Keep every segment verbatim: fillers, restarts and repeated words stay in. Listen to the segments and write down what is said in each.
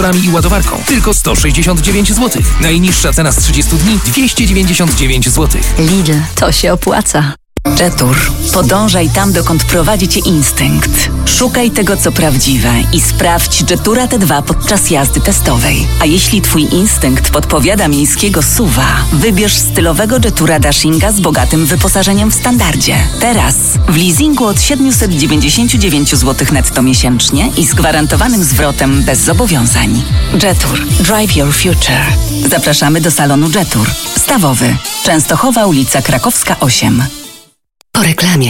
i ładowarką. Tylko sto sześćdziesiąt dziewięć złotych. Najniższa cena z trzydziestu dni dwieście dziewięćdziesiąt dziewięć złotych. Lidl, to się opłaca. Jetur. Podążaj tam, dokąd prowadzi cię instynkt. Szukaj tego, co prawdziwe i sprawdź Jetura T dwa podczas jazdy testowej. A jeśli twój instynkt podpowiada miejskiego suwa, wybierz stylowego Jetura Dashinga z bogatym wyposażeniem w standardzie. Teraz w leasingu od siedemset dziewięćdziesiąt dziewięć złotych netto miesięcznie i z gwarantowanym zwrotem bez zobowiązań. Jetur. Drive your future. Zapraszamy do salonu Jetur. Stawowy. Częstochowa, ulica Krakowska osiem. Po reklamie.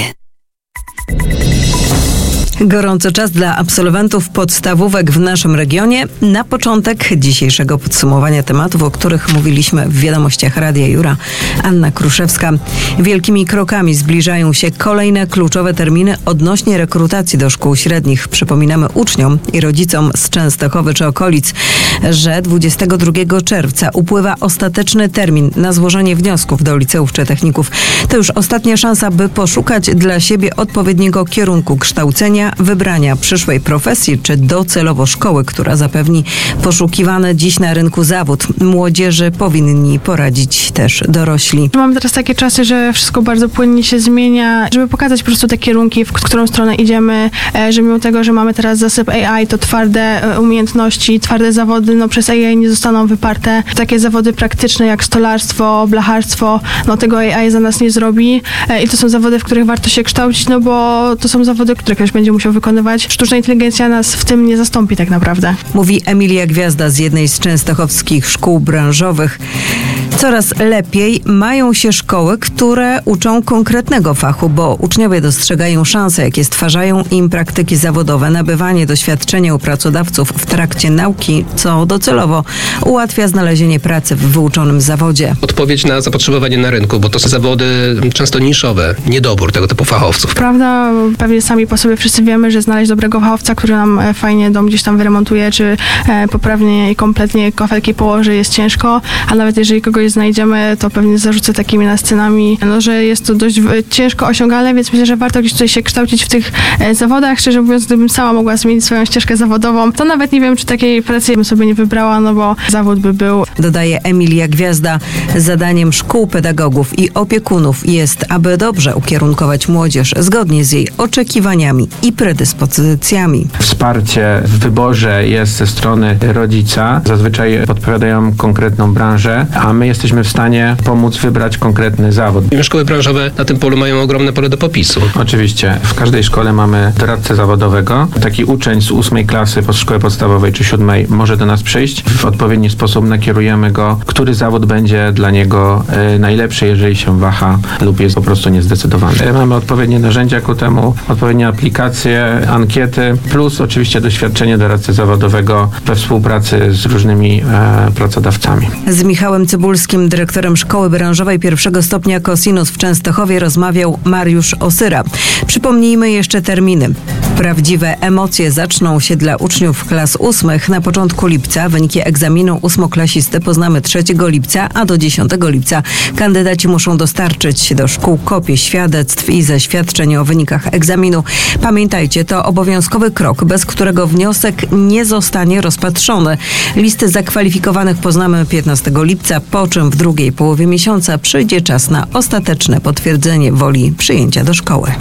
Gorący czas dla absolwentów podstawówek w naszym regionie. Na początek dzisiejszego podsumowania tematów, o których mówiliśmy w wiadomościach Radia Jura, Anna Kruszewska. Wielkimi krokami zbliżają się kolejne kluczowe terminy odnośnie rekrutacji do szkół średnich. Przypominamy uczniom i rodzicom z Częstochowy czy okolic, że dwudziestego drugiego czerwca upływa ostateczny termin na złożenie wniosków do liceów czy techników. To już ostatnia szansa, by poszukać dla siebie odpowiedniego kierunku kształcenia, wybrania przyszłej profesji czy docelowo szkoły, która zapewni poszukiwany dziś na rynku zawód. Młodzieży powinni poradzić też dorośli. Mamy teraz takie czasy, że wszystko bardzo płynnie się zmienia, żeby pokazać po prostu te kierunki, w którą stronę idziemy, że mimo tego, że mamy teraz zasyp A I, to twarde umiejętności, twarde zawody, no przez A I nie zostaną wyparte. Takie zawody praktyczne jak stolarstwo, blacharstwo, no tego A I za nas nie zrobi i to są zawody, w których warto się kształcić, no bo to są zawody, które ktoś będzie musiał wykonywać. Sztuczna inteligencja nas w tym nie zastąpi tak naprawdę. Mówi Emilia Gwiazda z jednej z częstochowskich szkół branżowych. Coraz lepiej mają się szkoły, które uczą konkretnego fachu, bo uczniowie dostrzegają szanse, jakie stwarzają im praktyki zawodowe, nabywanie doświadczenia u pracodawców w trakcie nauki, co docelowo ułatwia znalezienie pracy w wyuczonym zawodzie. Odpowiedź na zapotrzebowanie na rynku, bo to są zawody często niszowe, niedobór tego typu fachowców. Prawda, pewnie sami po sobie wszyscy wiemy, że znaleźć dobrego fachowca, który nam fajnie dom gdzieś tam wyremontuje, czy poprawnie i kompletnie kafelki położy, jest ciężko, a nawet jeżeli kogoś znajdziemy, to pewnie zarzucę takimi nascenami, no, że jest to dość ciężko osiągalne, więc myślę, że warto gdzieś tutaj się kształcić w tych zawodach. Szczerze mówiąc, gdybym sama mogła zmienić swoją ścieżkę zawodową, to nawet nie wiem, czy takiej pracy bym sobie nie wybrała, no bo zawód by był. Dodaje Emilia Gwiazda. Zadaniem szkół, pedagogów i opiekunów jest, aby dobrze ukierunkować młodzież zgodnie z jej oczekiwaniami i predyspozycjami. Wsparcie w wyborze jest ze strony rodzica. Zazwyczaj podpowiadają konkretną branżę, a my jesteśmy w stanie pomóc wybrać konkretny zawód. Szkoły branżowe na tym polu mają ogromne pole do popisu. Oczywiście. W każdej szkole mamy doradcę zawodowego. Taki uczeń z ósmej klasy po szkole podstawowej czy siódmej może do nas przyjść. W odpowiedni sposób nakierujemy go, który zawód będzie dla niego y, najlepszy, jeżeli się waha lub jest po prostu niezdecydowany. Mamy odpowiednie narzędzia ku temu, odpowiednie aplikacje, ankiety, plus oczywiście doświadczenie doradcy zawodowego we współpracy z różnymi e, pracodawcami. Z Michałem Cybulskim, dyrektorem Szkoły Branżowej pierwszego stopnia Cosinus w Częstochowie, rozmawiał Mariusz Osyra. Przypomnijmy jeszcze terminy. Prawdziwe emocje zaczną się dla uczniów klas ósmych na początku lipca. Wyniki egzaminu ósmoklasisty poznamy trzeciego lipca, a do dziesiątego lipca kandydaci muszą dostarczyć do szkół kopie świadectw i zaświadczeń o wynikach egzaminu. Pamiętajcie, to obowiązkowy krok, bez którego wniosek nie zostanie rozpatrzony. Listy zakwalifikowanych poznamy piętnastego lipca, po czym w drugiej połowie miesiąca przyjdzie czas na ostateczne potwierdzenie woli przyjęcia do szkoły.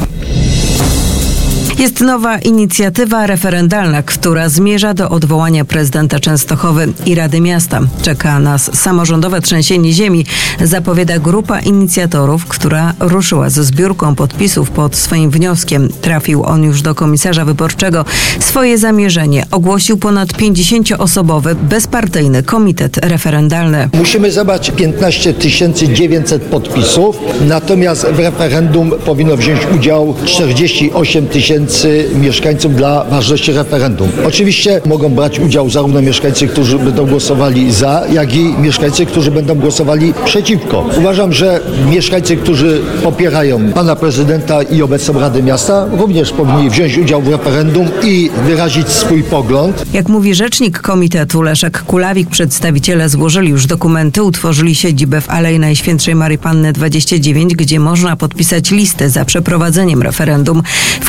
Jest nowa inicjatywa referendalna, która zmierza do odwołania prezydenta Częstochowy i Rady Miasta. Czeka nas samorządowe trzęsienie ziemi, zapowiada grupa inicjatorów, która ruszyła ze zbiórką podpisów pod swoim wnioskiem. Trafił on już do komisarza wyborczego. Swoje zamierzenie ogłosił ponad pięćdziesięcioosobowy, bezpartyjny komitet referendalny. Musimy zebrać piętnaście tysięcy dziewięćset podpisów, natomiast w referendum powinno wziąć udział czterdzieści osiem tysięcy mieszkańców dla ważności referendum. Oczywiście mogą brać udział zarówno mieszkańcy, którzy będą głosowali za, jak i mieszkańcy, którzy będą głosowali przeciwko. Uważam, że mieszkańcy, którzy popierają pana prezydenta i obecną Radę Miasta, również powinni wziąć udział w referendum i wyrazić swój pogląd. Jak mówi rzecznik komitetu Leszek Kulawik, przedstawiciele złożyli już dokumenty, utworzyli siedzibę w Alei Najświętszej Maryi Panny dwadzieścia dziewięć, gdzie można podpisać listę za przeprowadzeniem referendum. W kilku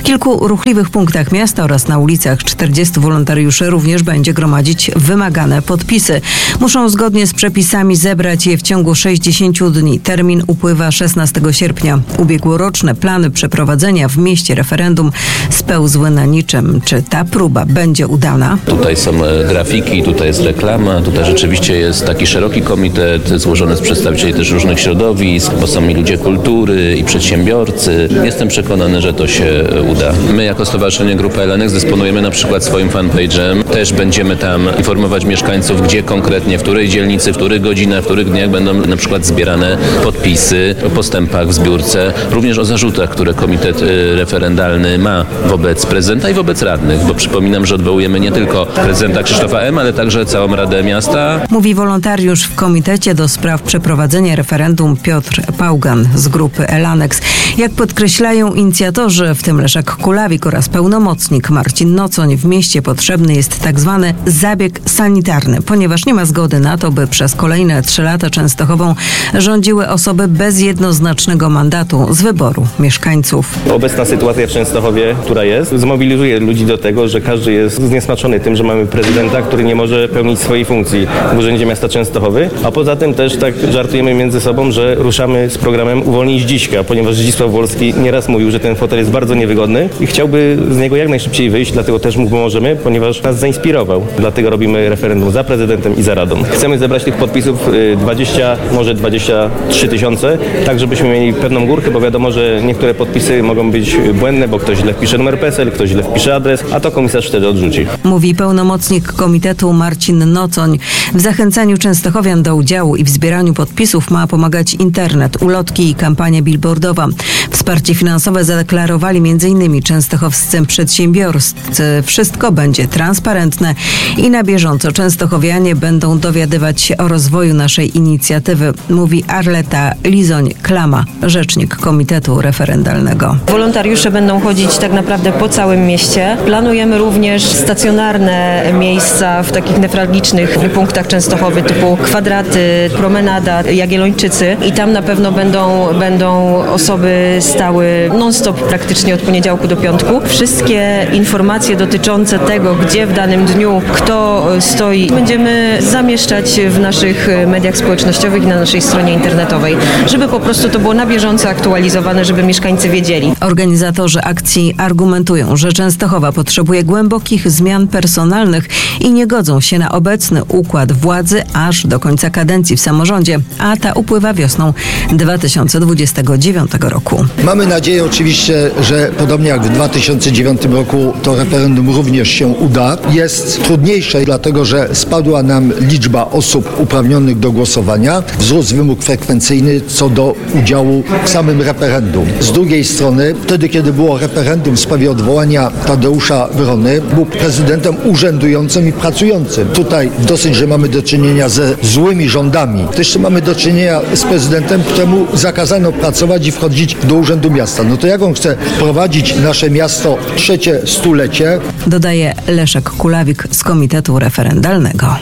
ruchliwych punktach miasta oraz na ulicach czterdziestu wolontariuszy również będzie gromadzić wymagane podpisy. Muszą zgodnie z przepisami zebrać je w ciągu sześćdziesięciu dni. Termin upływa szesnastego sierpnia. Ubiegłoroczne plany przeprowadzenia w mieście referendum spełzły na niczym. Czy ta próba będzie udana? Tutaj są grafiki, tutaj jest reklama, tutaj rzeczywiście jest taki szeroki komitet złożony z przedstawicieli też różnych środowisk, bo są i ludzie kultury, i przedsiębiorcy. Jestem przekonany, że to się uda. My jako Stowarzyszenie Grupa Elanex dysponujemy na przykład swoim fanpage'em. Też będziemy tam informować mieszkańców, gdzie konkretnie, w której dzielnicy, w których godzinach, w których dniach będą na przykład zbierane podpisy o postępach w zbiórce, również o zarzutach, które komitet referendalny ma wobec prezydenta i wobec radnych, bo przypominam, że odwołujemy nie tylko prezydenta Krzysztofa M., ale także całą Radę Miasta. Mówi wolontariusz w Komitecie do Spraw Przeprowadzenia Referendum Piotr Pałgan z grupy Elanex. Jak podkreślają inicjatorzy, w tym Leszek Kulawik oraz pełnomocnik Marcin Nocoń, w mieście potrzebny jest tak zwany zabieg sanitarny, ponieważ nie ma zgody na to, by przez kolejne trzy lata Częstochową rządziły osoby bez jednoznacznego mandatu z wyboru mieszkańców. Obecna sytuacja w Częstochowie, która jest, zmobilizuje ludzi do tego, że każdy jest zniesmaczony tym, że mamy prezydenta, który nie może pełnić swojej funkcji w Urzędzie Miasta Częstochowy, a poza tym też tak żartujemy między sobą, że ruszamy z programem Uwolnij Zdziśka, ponieważ Zdzisław Wolski nieraz mówił, że ten fotel jest bardzo niewygodny i chciałby z niego jak najszybciej wyjść, dlatego też mu pomożemy, ponieważ nas zainspirował. Dlatego robimy referendum za prezydentem i za radą. Chcemy zebrać tych podpisów dwadzieścia, może dwadzieścia trzy tysiące, tak żebyśmy mieli pewną górkę, bo wiadomo, że niektóre podpisy mogą być błędne, bo ktoś źle wpisze numer P E S E L, ktoś źle wpisze adres, a to komisarz wtedy odrzuci. Mówi pełnomocnik komitetu Marcin Nocoń. W zachęcaniu częstochowian do udziału i w zbieraniu podpisów ma pomagać internet, ulotki i kampania billboardowa. Wsparcie finansowe zadeklarowali m.in. częstochowscy przedsiębiorcy. Wszystko będzie transparentne i na bieżąco częstochowianie będą dowiadywać się o rozwoju naszej inicjatywy, mówi Arleta Lizoń-Klama, rzecznik Komitetu Referendalnego. Wolontariusze będą chodzić tak naprawdę po całym mieście. Planujemy również stacjonarne miejsca w takich newralgicznych punktach Częstochowy typu Kwadraty, Promenada, Jagiellończycy i tam na pewno będą, będą osoby stały non-stop praktycznie od poniedziałku do piątku. Wszystkie informacje dotyczące tego, gdzie w danym dniu kto stoi, będziemy zamieszczać w naszych mediach społecznościowych i na naszej stronie internetowej, żeby po prostu to było na bieżąco aktualizowane, żeby mieszkańcy wiedzieli. Organizatorzy akcji argumentują, że Częstochowa potrzebuje głębokich zmian personalnych i nie godzą się na obecny układ władzy aż do końca kadencji w samorządzie, a ta upływa wiosną dwa tysiące dwudziestego dziewiątego roku. Mamy nadzieję oczywiście, że podobnie jak w dwa tysiące dziewiątym roku to referendum również się uda. Jest trudniejsze, dlatego że spadła nam liczba osób uprawnionych do głosowania, wzrósł wymóg frekwencyjny co do udziału w samym referendum. Z drugiej strony, wtedy kiedy było referendum w sprawie odwołania Tadeusza Wrony, był prezydentem urzędującym i pracującym. Tutaj dosyć, że mamy do czynienia ze złymi rządami. To jeszcze mamy do czynienia z prezydentem, któremu zakazano pracować i wchodzić do Urzędu Miasta. No to jak on chce prowadzić nasze miasto w trzecie stulecie? Dodaje Leszek Kulawik z Komitetu Referendalnego.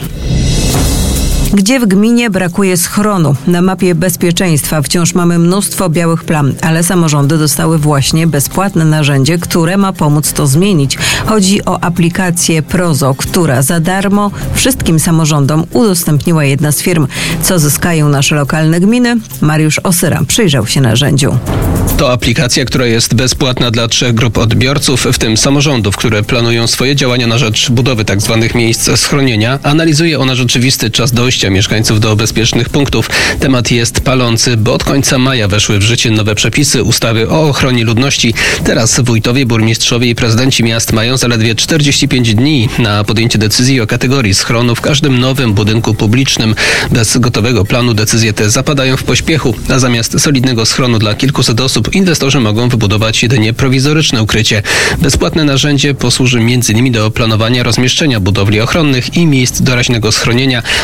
Gdzie w gminie brakuje schronu? Na mapie bezpieczeństwa wciąż mamy mnóstwo białych plam, ale samorządy dostały właśnie bezpłatne narzędzie, które ma pomóc to zmienić. Chodzi o aplikację Prozo, która za darmo wszystkim samorządom udostępniła jedna z firm. Co zyskają nasze lokalne gminy? Mariusz Osyra przyjrzał się narzędziu. To aplikacja, która jest bezpłatna dla trzech grup odbiorców, w tym samorządów, które planują swoje działania na rzecz budowy tzw. miejsc schronienia. Analizuje ona rzeczywisty czas dojścia mieszkańców do bezpiecznych punktów. Temat jest palący, bo od końca maja weszły w życie nowe przepisy ustawy o ochronie ludności. Teraz wójtowie, burmistrzowie i prezydenci miast mają zaledwie czterdzieści pięć dni na podjęcie decyzji o kategorii schronu w każdym nowym budynku publicznym. Bez gotowego planu decyzje te zapadają w pośpiechu, a zamiast solidnego schronu dla kilkuset osób inwestorzy mogą wybudować jedynie prowizoryczne ukrycie. Bezpłatne narzędzie posłuży między innymi do planowania rozmieszczenia budowli ochronnych i miejsc doraźnego schronienia oparte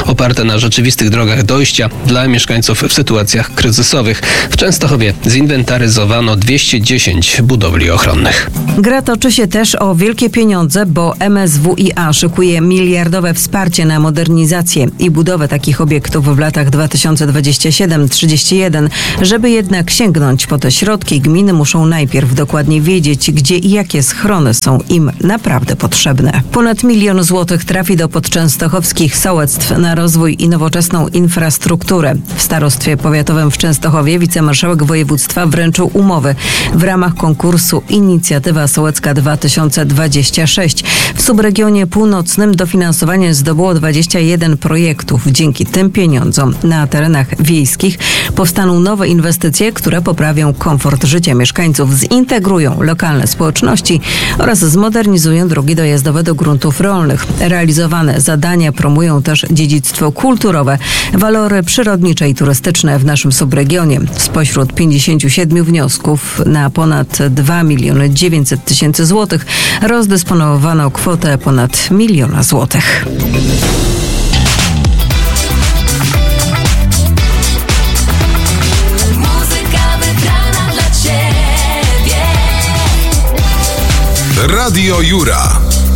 na rzeczywistych drogach dojścia dla mieszkańców w sytuacjach kryzysowych. W Częstochowie zinwentaryzowano dwieście dziesięć budowli ochronnych. Gra toczy się też o wielkie pieniądze, bo M S W I A szykuje miliardowe wsparcie na modernizację i budowę takich obiektów w latach dwa tysiące dwudziestym siódmym do trzydziestego pierwszego. Żeby jednak sięgnąć po te środki, gminy muszą najpierw dokładnie wiedzieć, gdzie i jakie schrony są im naprawdę potrzebne. Ponad milion złotych trafi do podczęstochowskich sołectw na rozwój i nowoczesną infrastrukturę. W starostwie powiatowym w Częstochowie wicemarszałek województwa wręczył umowy w ramach konkursu Inicjatywa Sołecka dwa tysiące dwadzieścia sześć. W subregionie północnym dofinansowanie zdobyło dwadzieścia jeden projektów. Dzięki tym pieniądzom na terenach wiejskich powstaną nowe inwestycje, które poprawią komfort życia mieszkańców, zintegrują lokalne społeczności oraz zmodernizują drogi dojazdowe do gruntów rolnych. Realizowane zadania promują też dziedzictwo kulturowe, walory przyrodnicze i turystyczne w naszym subregionie. Spośród pięćdziesięciu siedmiu wniosków na ponad dwa miliony dziewięćset tysięcy złotych rozdysponowano kwotę ponad miliona złotych. Radio Jura.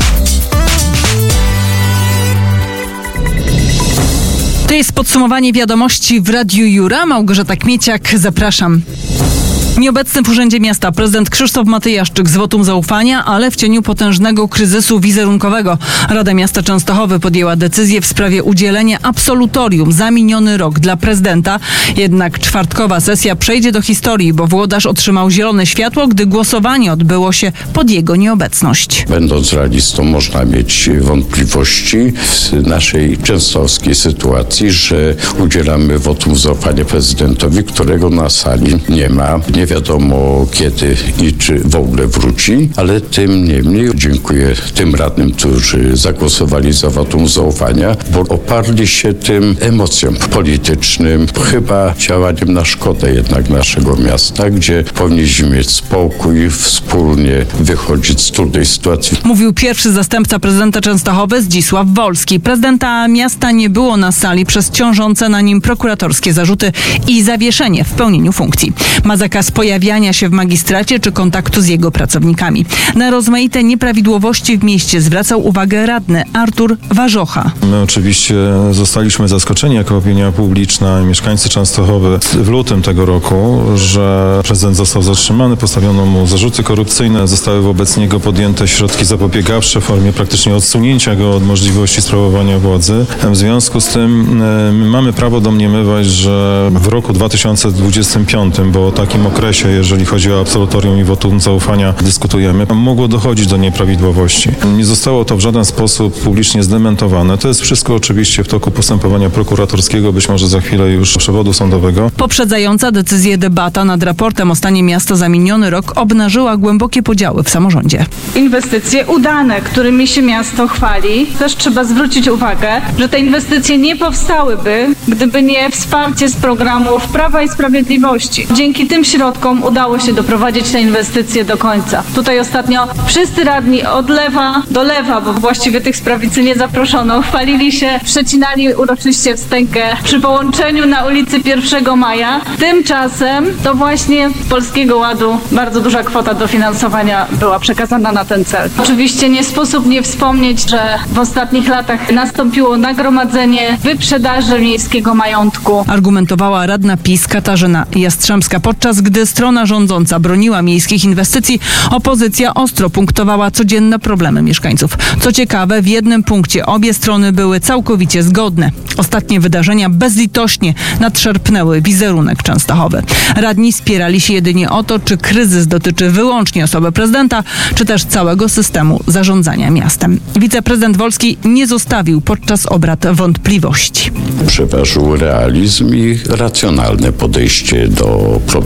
To jest podsumowanie wiadomości w Radiu Jura. Małgorzata Kmieciak, zapraszam. Nieobecny w Urzędzie Miasta prezydent Krzysztof Matyjaszczyk z wotum zaufania, ale w cieniu potężnego kryzysu wizerunkowego. Rada Miasta Częstochowy podjęła decyzję w sprawie udzielenia absolutorium za miniony rok dla prezydenta. Jednak czwartkowa sesja przejdzie do historii, bo włodarz otrzymał zielone światło, gdy głosowanie odbyło się pod jego nieobecność. Będąc realistą, można mieć wątpliwości w naszej częstochowskiej sytuacji, że udzielamy wotum zaufania prezydentowi, którego na sali nie ma. Nie wiadomo kiedy i czy w ogóle wróci, ale tym niemniej dziękuję tym radnym, którzy zagłosowali za wotum zaufania, bo oparli się tym emocjom politycznym, chyba działaniem na szkodę jednak naszego miasta, gdzie powinniśmy mieć spokój, wspólnie wychodzić z trudnej sytuacji. Mówił pierwszy zastępca prezydenta Częstochowy Zdzisław Wolski. Prezydenta miasta nie było na sali przez ciążące na nim prokuratorskie zarzuty i zawieszenie w pełnieniu funkcji. Ma zakaz pojawiania się w magistracie czy kontaktu z jego pracownikami. Na rozmaite nieprawidłowości w mieście zwracał uwagę radny Artur Warzocha. My oczywiście zostaliśmy zaskoczeni jako opinia publiczna i mieszkańcy Częstochowy w lutym tego roku, że prezydent został zatrzymany, postawiono mu zarzuty korupcyjne, zostały wobec niego podjęte środki zapobiegawcze w formie praktycznie odsunięcia go od możliwości sprawowania władzy. W związku z tym y, mamy prawo domniemywać, że w roku dwa tysiące dwudziestym piątym, bo o takim okresie, jeżeli chodzi o absolutorium i wotum zaufania dyskutujemy, mogło dochodzić do nieprawidłowości. Nie zostało to w żaden sposób publicznie zdementowane. To jest wszystko oczywiście w toku postępowania prokuratorskiego, być może za chwilę już przewodu sądowego. Poprzedzająca decyzję debata nad raportem o stanie miasta za miniony rok obnażyła głębokie podziały w samorządzie. Inwestycje udane, którymi się miasto chwali. Też trzeba zwrócić uwagę, że te inwestycje nie powstałyby, gdyby nie wsparcie z programów Prawa i Sprawiedliwości. Dzięki tym środkom udało się doprowadzić te inwestycje do końca. Tutaj ostatnio wszyscy radni od lewa do lewa, bo właściwie tych z prawicy nie zaproszono, chwalili się, przecinali uroczyście wstęgę przy połączeniu na ulicy pierwszego maja. Tymczasem to właśnie z Polskiego Ładu bardzo duża kwota dofinansowania była przekazana na ten cel. Oczywiście nie sposób nie wspomnieć, że w ostatnich latach nastąpiło nagromadzenie wyprzedaży miejskiego majątku. Argumentowała radna PiS Katarzyna Jastrzębska. Podczas gdy strona rządząca broniła miejskich inwestycji, opozycja ostro punktowała codzienne problemy mieszkańców. Co ciekawe, w jednym punkcie obie strony były całkowicie zgodne. Ostatnie wydarzenia bezlitośnie nadszerpnęły wizerunek Częstochowy. Radni spierali się jedynie o to, czy kryzys dotyczy wyłącznie osoby prezydenta, czy też całego systemu zarządzania miastem. Wiceprezydent Wolski nie zostawił podczas obrad wątpliwości. Przeważył realizm i racjonalne podejście do problemów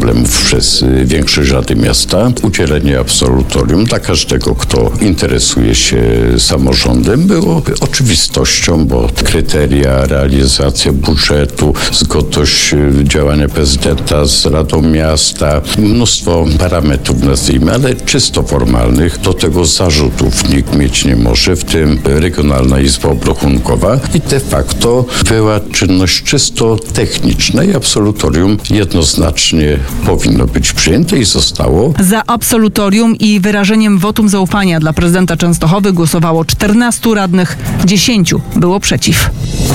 przez większość Rady Miasta, udzielenie absolutorium dla każdego, kto interesuje się samorządem, byłoby oczywistością, bo kryteria, realizacja budżetu, zgodność działania prezydenta z Radą Miasta, mnóstwo parametrów nazwijmy, ale czysto formalnych. Do tego zarzutów nikt mieć nie może, w tym Regionalna Izba Obrachunkowa i de facto była czynność czysto techniczna i absolutorium jednoznacznie powinno być przyjęte i zostało. Za absolutorium i wyrażeniem wotum zaufania dla prezydenta Częstochowy głosowało czternastu radnych, dziesięciu było przeciw.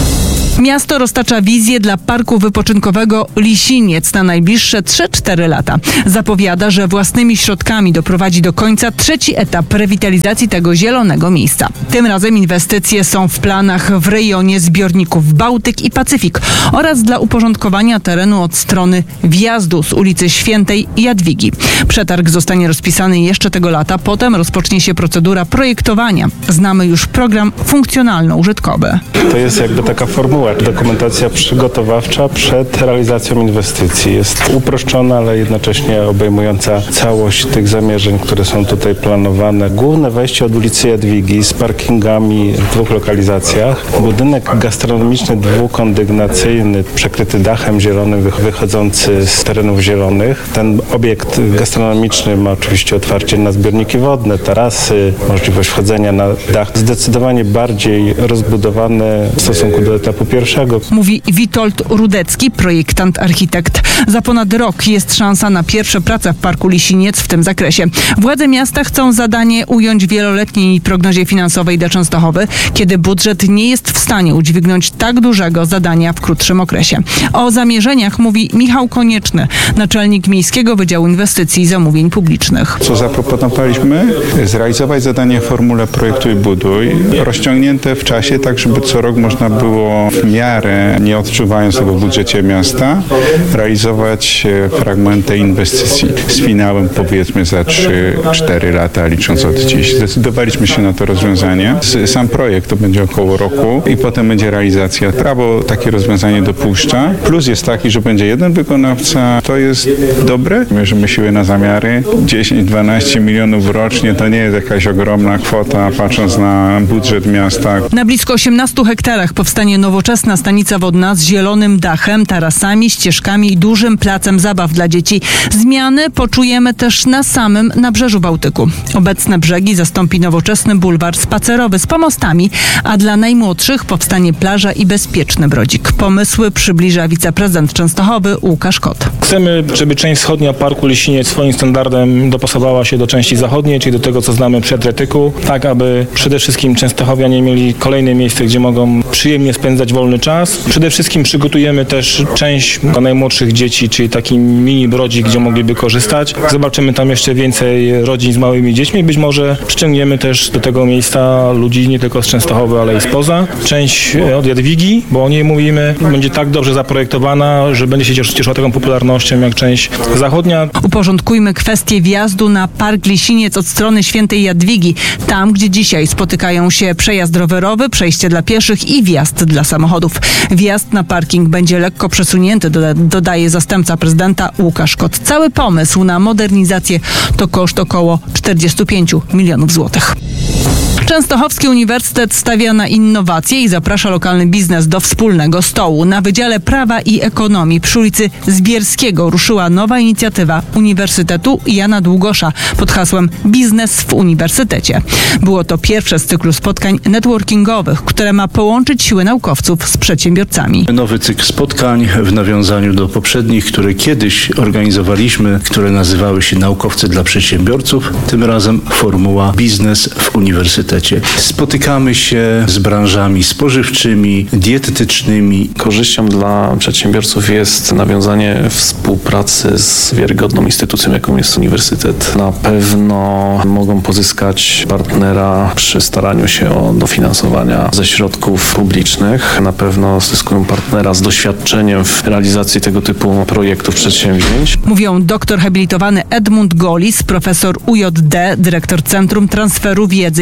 Miasto roztacza wizję dla parku wypoczynkowego Lisiniec na najbliższe trzy cztery lata. Zapowiada, że własnymi środkami doprowadzi do końca trzeci etap rewitalizacji tego zielonego miejsca. Tym razem inwestycje są w planach w rejonie zbiorników Bałtyk i Pacyfik oraz dla uporządkowania terenu od strony wjazdu z ulicy Świętej Jadwigi. Przetarg zostanie rozpisany jeszcze tego lata, potem rozpocznie się procedura projektowania. Znamy już program funkcjonalno-użytkowy. To jest jakby taka formuła, dokumentacja przygotowawcza przed realizacją inwestycji. Jest uproszczona, ale jednocześnie obejmująca całość tych zamierzeń, które są tutaj planowane. Główne wejście od ulicy Jadwigi z parkingami w dwóch lokalizacjach. Budynek gastronomiczny dwukondygnacyjny, przekryty dachem zielonym, wychodzący z terenów zielonych. Ten obiekt gastronomiczny ma oczywiście otwarcie na zbiorniki wodne, tarasy, możliwość wchodzenia na dach. Zdecydowanie bardziej rozbudowane w stosunku do etapu pierwszego. Mówi Witold Rudecki, projektant, architekt. Za ponad rok jest szansa na pierwsze prace w Parku Lisiniec w tym zakresie. Władze miasta chcą zadanie ująć w wieloletniej prognozie finansowej dla Częstochowy, kiedy budżet nie jest w stanie udźwignąć tak dużego zadania w krótszym okresie. O zamierzeniach mówi Michał Konieczny, naczelnik Miejskiego Wydziału Inwestycji i Zamówień Publicznych. Co zaproponowaliśmy? Zrealizować zadanie w formule projektuj, buduj, rozciągnięte w czasie, tak żeby co rok można było w miarę, nie odczuwając tego w budżecie miasta, realizować fragment tej inwestycji z finałem powiedzmy za trzy cztery lata, licząc od dziś. Zdecydowaliśmy się na to rozwiązanie. Sam projekt to będzie około roku i potem będzie realizacja. Prawo takie rozwiązanie dopuszcza. Plus jest taki, że będzie jeden wykonawca. To jest dobre. Mierzymy siły na zamiary. dziesięć dwanaście milionów rocznie to nie jest jakaś ogromna kwota, patrząc na budżet miasta. Na blisko osiemnastu hektarach powstanie nowoczesna stanica wodna z zielonym dachem, tarasami, ścieżkami i dużym placem zabaw dla dzieci. Zmiany poczujemy też na samym nabrzeżu Bałtyku. Obecne brzegi zastąpi nowoczesny bulwar spacerowy z pomostami, a dla najmłodszych powstanie plaża i bezpieczny brodzik. Pomysły przybliża wiceprezydent Częstochowy Łukasz Kot. Chcemy, żeby część wschodnia Parku Lisiniec swoim standardem dopasowała się do części zachodniej, czyli do tego, co znamy przy Adriatyku, tak aby przede wszystkim częstochowianie mieli kolejne miejsce, gdzie mogą przyjemnie spędzać wolny czas. Przede wszystkim przygotujemy też część dla najmłodszych dzieci, czyli taki mini brodzik, gdzie mogliby korzystać. Zobaczymy tam jeszcze więcej rodzin z małymi dziećmi. Być może przyciągniemy też do tego miejsca ludzi nie tylko z Częstochowy, ale i spoza. Część od Jadwigi, bo o niej mówimy, będzie tak dobrze zaprojektowana, że będzie się cieszyła taką popularnością jak część zachodnia. Uporządkujmy kwestię wjazdu na Park Lisiniec od strony Świętej Jadwigi. Tam, gdzie dzisiaj spotykają się przejazd rowerowy, przejście dla pieszych i wjazd dla samochodów. Wjazd na parking będzie lekko przesunięty, dodaje zastępca prezydenta Łukasz Kot. Cały pomysł na modernizację to koszt około czterdzieści pięć milionów złotych. Częstochowski Uniwersytet stawia na innowacje i zaprasza lokalny biznes do wspólnego stołu. Na Wydziale Prawa i Ekonomii przy ulicy Zbierskiego ruszyła nowa inicjatywa Uniwersytetu Jana Długosza pod hasłem Biznes w Uniwersytecie. Było to pierwsze z cyklu spotkań networkingowych, które ma połączyć siły naukowców z przedsiębiorcami. Nowy cykl spotkań w nawiązaniu do poprzednich, które kiedyś organizowaliśmy, które nazywały się Naukowcy dla Przedsiębiorców. Tym razem formuła Biznes w Uniwersytecie. Spotykamy się z branżami spożywczymi, dietetycznymi. Korzyścią dla przedsiębiorców jest nawiązanie współpracy z wiarygodną instytucją, jaką jest uniwersytet. Na pewno mogą pozyskać partnera przy staraniu się o dofinansowania ze środków publicznych. Na pewno zyskują partnera z doświadczeniem w realizacji tego typu projektów, przedsięwzięć. Mówią doktor habilitowany Edmund Golis, profesor U J D, dyrektor Centrum Transferu Wiedzy i Innowacji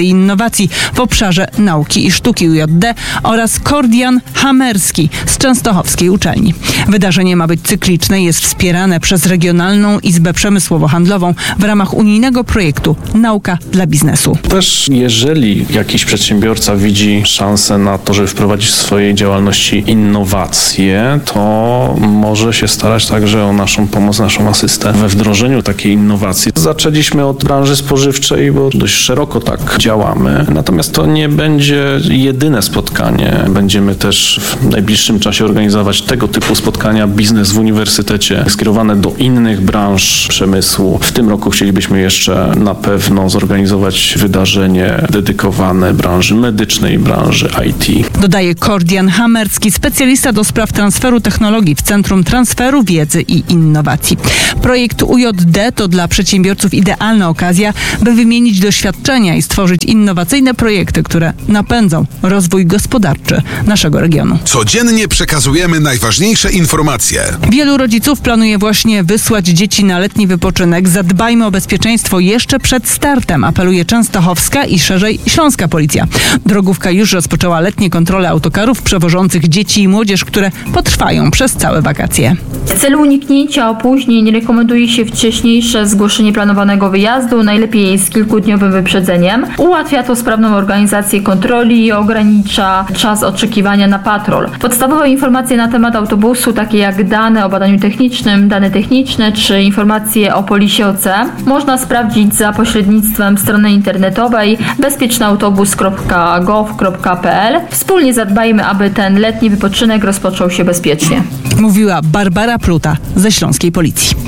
innowacji w obszarze nauki i sztuki U J D oraz Kordian Hamerski z częstochowskiej uczelni. Wydarzenie ma być cykliczne i jest wspierane przez Regionalną Izbę Przemysłowo-Handlową w ramach unijnego projektu Nauka dla biznesu. Też jeżeli jakiś przedsiębiorca widzi szansę na to, żeby wprowadzić w swojej działalności innowacje, to może się starać także o naszą pomoc, naszą asystę we wdrożeniu takiej innowacji. Zaczęliśmy od branży spożywczej, bo dość szeroko tak działamy. Natomiast to nie będzie jedyne spotkanie. Będziemy też w najbliższym czasie organizować tego typu spotkania biznes w uniwersytecie skierowane do innych branż przemysłu. W tym roku chcielibyśmy jeszcze na pewno zorganizować wydarzenie dedykowane branży medycznej, branży I T. Dodaje Kordian Hamerski, specjalista do spraw transferu technologii w Centrum Transferu Wiedzy i Innowacji. Projekt U J D to dla przedsiębiorców idealna okazja, by wymienić doświadczenia i stworzyć innowacyjne projekty, które napędzą rozwój gospodarczy naszego regionu. Codziennie przekazujemy najważniejsze informacje. Wielu rodziców planuje właśnie wysłać dzieci na letni wypoczynek. Zadbajmy o bezpieczeństwo jeszcze przed startem, apeluje częstochowska i szerzej śląska policja. Drogówka już rozpoczęła letnie kontrole autokarów przewożących dzieci i młodzież, które potrwają przez całe wakacje. W celu uniknięcia opóźnień rekomenduje się wcześniejsze zgłoszenie planowanego wyjazdu, najlepiej z kilkudniowym wyprzedzeniem. Ułatwia to sprawną organizację kontroli i ogranicza czas oczekiwania na patrol. Podstawowe informacje na temat autobusu, takie jak dane o badaniu technicznym, dane techniczne czy informacje o polisie O C, można sprawdzić za pośrednictwem strony internetowej bezpiecznyautobus kropka gov kropka p l. Wspólnie zadbajmy, aby ten letni wypoczynek rozpoczął się bezpiecznie. Mówiła Barbara Pluta ze śląskiej policji.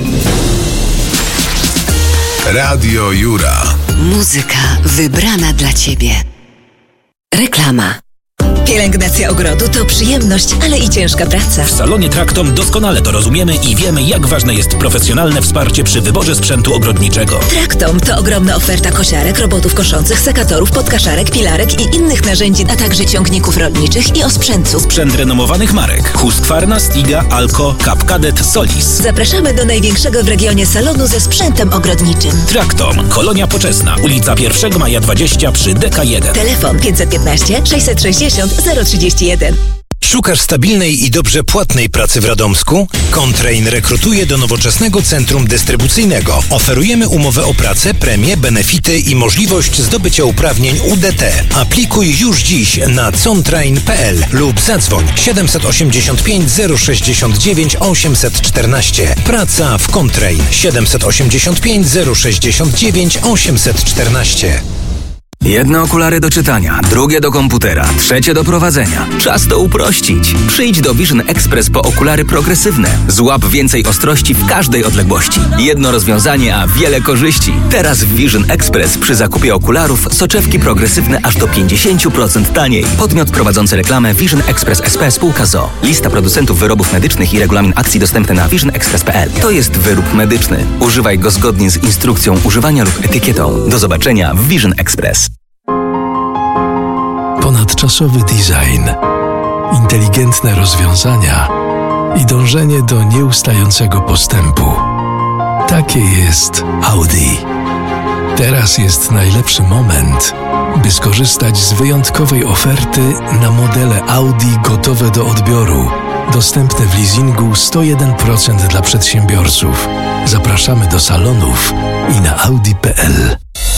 Radio Jura. Muzyka wybrana dla Ciebie. Reklama. Pielęgnacja ogrodu to przyjemność, ale i ciężka praca. W salonie Traktom doskonale to rozumiemy i wiemy, jak ważne jest profesjonalne wsparcie przy wyborze sprzętu ogrodniczego. Traktom to ogromna oferta kosiarek, robotów koszących, sekatorów, podkaszarek, pilarek i innych narzędzi, a także ciągników rolniczych i osprzętów. Sprzęt renomowanych marek: Husqvarna, Stiga, Alco, Cap Cadet, Solis. Zapraszamy do największego w regionie salonu ze sprzętem ogrodniczym. Traktom, Kolonia Poczesna, ulica pierwszego maja dwadzieścia przy D K jeden. Telefon pięćset piętnaście sześćset sześćdziesiąt zero trzydzieści jeden. Szukasz stabilnej i dobrze płatnej pracy w Radomsku? Contrain rekrutuje do nowoczesnego centrum dystrybucyjnego. Oferujemy umowę o pracę, premie, benefity i możliwość zdobycia uprawnień U D T. Aplikuj już dziś na contrain kropka p l lub zadzwoń siedem osiem pięć zero sześć dziewięć osiem cztery cztery. Praca w Contrain siedem osiem pięć zero sześć dziewięć osiem cztery cztery. Jedne okulary do czytania, drugie do komputera, trzecie do prowadzenia. Czas to uprościć. Przyjdź do Vision Express po okulary progresywne. Złap więcej ostrości w każdej odległości. Jedno rozwiązanie, a wiele korzyści. Teraz w Vision Express przy zakupie okularów soczewki progresywne aż do pięćdziesiąt procent taniej. Podmiot prowadzący reklamę Vision Express S P spółka z o o. Lista producentów wyrobów medycznych i regulamin akcji dostępny na vision express kropka p l. To jest wyrób medyczny. Używaj go zgodnie z instrukcją używania lub etykietą. Do zobaczenia w Vision Express. Ponadczasowy design, inteligentne rozwiązania i dążenie do nieustającego postępu. Takie jest Audi. Teraz jest najlepszy moment, by skorzystać z wyjątkowej oferty na modele Audi gotowe do odbioru. Dostępne w leasingu sto jeden procent dla przedsiębiorców. Zapraszamy do salonów i na audi kropka p l.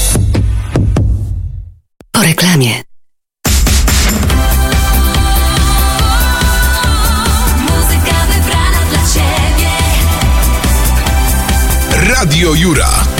Po reklamie. Radio Jura.